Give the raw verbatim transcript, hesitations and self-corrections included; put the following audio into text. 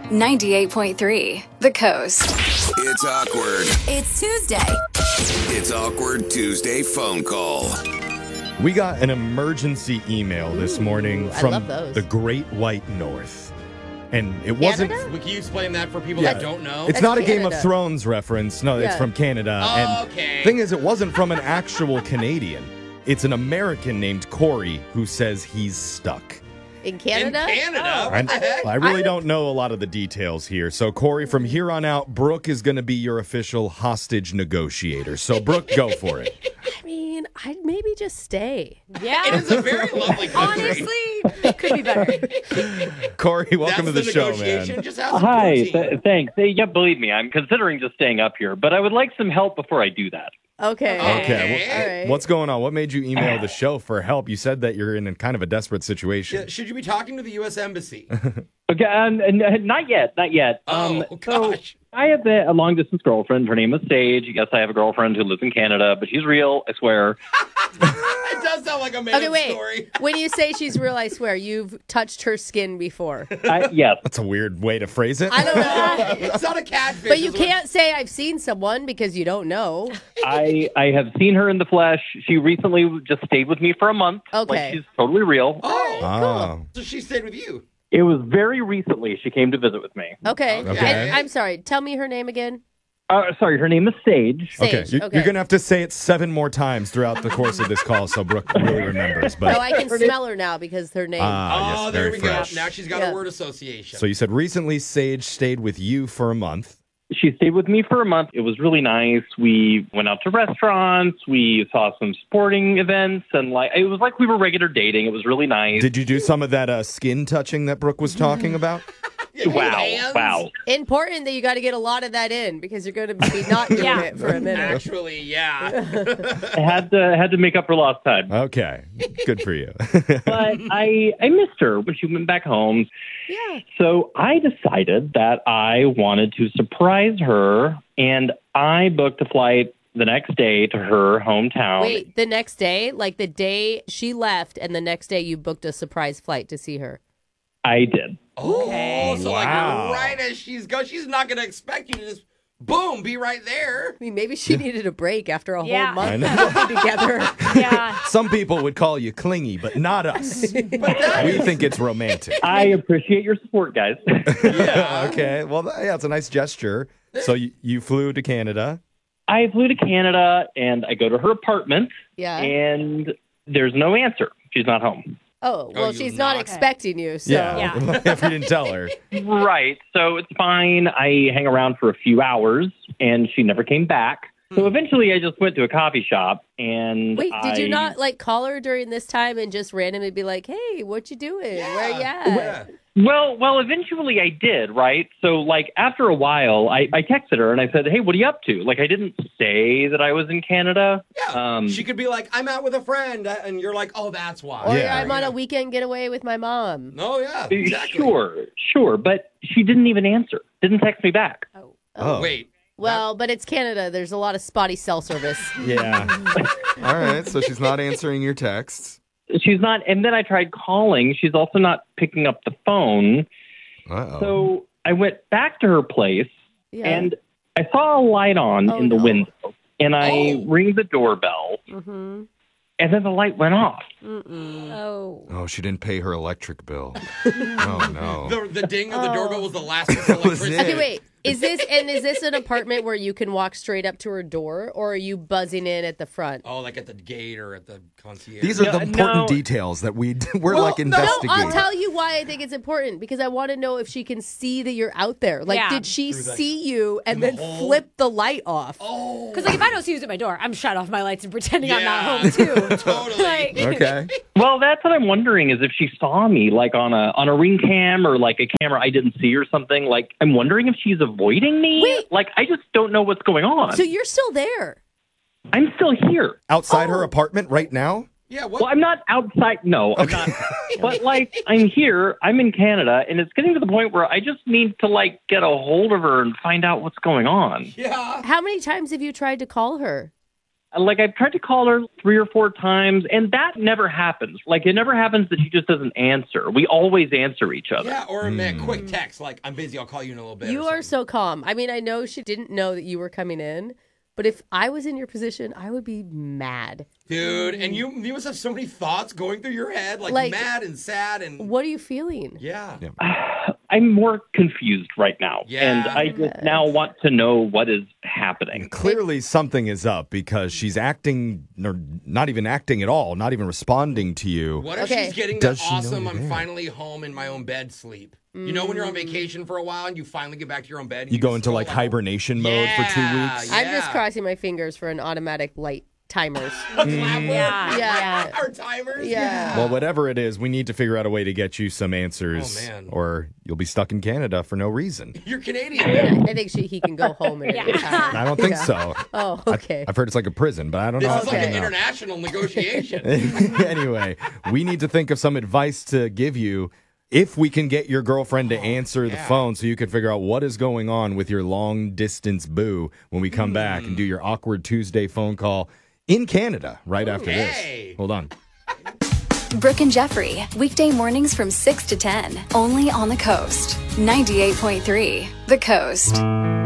ninety-eight point three, The Coast. It's awkward. It's Tuesday. It's Awkward Tuesday phone call. We got an emergency email this morning Ooh, I from love those. the Great White North. And it wasn't... Canada? Well, can you explain that for people Yeah. that don't know? It's That's not a Game of Canada. Thrones reference. No, it's Yeah. from Canada. Oh, and okay. thing is, it wasn't from an actual Canadian. It's an American named Corey who says he's stuck. In In Canada? Canada? Oh. What the heck? I really don't know a lot of the details here. So, Corey, from here on out, Brooke is going to be your official hostage negotiator. So, Brooke, go for it. I mean, I'd maybe just stay. It is a very lovely country. Honestly, could be better. Corey, welcome That's to the, show, negotiation. man. Just have some Hi, protein. th- thanks. Hey, yeah, believe me, I'm considering just staying up here, but I would like some help before I do that. Okay. Okay, All right. What's going on? What made you email the show for help? You said that you're in a kind of a desperate situation. Yeah, should you be talking to the U S Embassy? Okay, um, n- not yet, not yet. Oh, um, gosh. So I have a, a long distance girlfriend. Her name is Sage. Yes, I have a girlfriend who lives in Canada, but she's real, I swear. It does sound like a made Okay, wait. story. When you say she's real, I swear, you've touched her skin before. I, yes. That's a weird way to phrase it. I don't know. It's not a catfish. But you is what- can't say I've seen someone because you don't know. I I have seen her in the flesh. She recently just stayed with me for a month. Okay. Like, she's totally real. Oh, Oh. so she stayed with you. It was very recently she came to visit with me. Okay. Okay. And I'm sorry. Tell me her name again. Uh, sorry, her name is Sage. Okay, Sage. you- Okay. you're going to have to say it seven more times throughout the course of this call so Brooke really remembers. But Oh, I can smell her now because her name. Ah, oh, yes, there very we fresh. go. Now she's got Yeah. a word association. So you said recently Sage stayed with you for a month. She stayed with me for a month. It was really nice. We went out to restaurants. We saw some sporting events, and like it was like we were regular dating. It was really nice. Did you do some of that uh, skin touching that Brooke was talking about? Yeah, wow, hands. wow. Important that you got to get a lot of that in because you're going to be not doing Yeah. it for a minute. Actually, yeah. I had to had to make up for lost time. Okay, good for you. But I I missed her when she went back home. Yeah. So I decided that I wanted to surprise her, and I booked a flight the next day to her hometown. Wait, the next day, like the day she left, and the next day you booked a surprise flight to see her. I did. Oh, so Wow. like right as she's go, she's not going to expect you to just boom be right there. I mean, maybe she needed a break after a Yeah. whole month I know. of working together. Yeah. Some people would call you clingy, but not us. We think it's romantic. I appreciate your support, guys. Yeah. Okay, well, th- yeah, it's a nice gesture. So you, you flew to Canada. I flew to Canada, and I go to her apartment, Yeah. and there's no answer. She's not home. Oh, well, you she's not not? expecting you, so. Yeah, if you didn't tell her. Right. So it's fine. I hang around for a few hours, and she never came back. So eventually I just went to a coffee shop, and Wait, did you I- not like call her during this time and just randomly be like, "Hey, what you doing? Where you at?" Yeah. Well, well, eventually I did, right? So, like, after a while, I, I texted her, and I said, hey, what are you up to? Like, I didn't say that I was in Canada. Yeah. Um, she could be like, I'm out with a friend. And you're like, oh, that's why. Or Yeah. I'm on Yeah. a weekend getaway with my mom. Oh, yeah. Exactly. Sure, sure. But she didn't even answer, didn't text me back. Oh. Oh, Wait. Well, but it's Canada. There's a lot of spotty cell service. Yeah. All right, so she's not answering your texts. She's not, and then I tried calling. She's also not picking up the phone. Uh-oh. So I went back to her place, Yeah. and I saw a light on Oh, in the no. window, and I Oh. ring the doorbell, Mm-hmm. and then the light went off. Mm-mm. Oh. Oh, she didn't pay her electric bill. Oh, no. The, the ding of the Oh. doorbell was the last piece of That was electricity. it. Okay, wait. Is this and is this an apartment where you can walk straight up to her door, or are you buzzing in at the front? Oh, like at the gate or at the concierge. These are No, the important no. details that we, we're Well, like no, No, investigating. I'll tell you why I think it's important because I want to know if she can see that you're out there. Like, Yeah. did she Through the- see you and in then the hole? flip the light off? Oh. Because like if I don't see who's at my door, I'm shut off my lights and pretending I'm not Yeah. home too. Totally. Like, Okay. Well, that's what I'm wondering is if she saw me like on a on a ring cam or like a camera I didn't see or something. Like I'm wondering if she's avoiding me. Wait. Like I just don't know what's going on. So you're still there. I'm still here. Outside her Oh. apartment right now? Yeah, what? Well, I'm not outside. No, I'm not. But like I'm here. I'm in Canada, and it's getting to the point where I just need to like get a hold of her and find out what's going on. Yeah. How many times have you tried to call her? Like, I've tried to call her three or four times, and that never happens. Like, it never happens that she just doesn't answer. We always answer each other. Yeah, or a mm. quick text like, I'm busy, I'll call you in a little bit. You are so calm. I mean, I know she didn't know that you were coming in, but if I was in your position, I would be mad. Dude, and you you must have so many thoughts going through your head, like, like mad and sad. and What are you feeling? Yeah. yeah. I'm more confused right now. Yeah. And I just now want to know what is happening. Clearly something is up because she's acting, or not even acting at all, not even responding to you. What if okay. she's getting Does that awesome, I'm finally home in my own bed sleep? You know when you're on vacation for a while and you finally get back to your own bed? And you, you go into like out. hibernation mode yeah, for two weeks? Yeah. I'm just crossing my fingers for an automatic light timers. Mm. Yeah. Yeah. Our timers? Yeah. Well, whatever it is, we need to figure out a way to get you some answers. Oh, man. Or you'll be stuck in Canada for no reason. You're Canadian. I think she, he can go home at any Yeah. time. I don't think Yeah. so. Oh, okay. I've heard it's like a prison, but I don't This know. is if like I an know. international negotiation. Anyway, we need to think of some advice to give you if we can get your girlfriend to answer the yeah. phone so you can figure out what is going on with your long distance boo when we come mm. back and do your awkward Tuesday phone call in Canada right after hey. this. Hold on. Brooke and Jeffrey, weekday mornings from six to ten, only on the Coast. ninety-eight point three, The Coast.